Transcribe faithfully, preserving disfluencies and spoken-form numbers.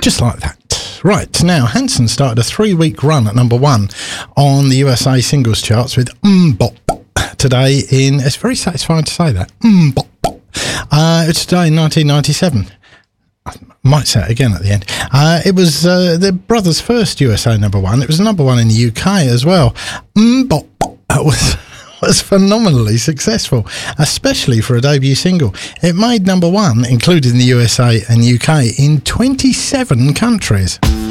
Just like that. Right, now, Hanson started a three-week run at number one on the U S A singles charts with Mbop today in... It's very satisfying to say that. Mbop. Uh, it's today in nineteen ninety-seven. I might say it again at the end. Uh, it was uh, the brothers' first U S A number one. It was number one in the U K as well. Mbop was... was phenomenally successful, especially for a debut single. It made number one, including the U S A and U K, in twenty-seven countries.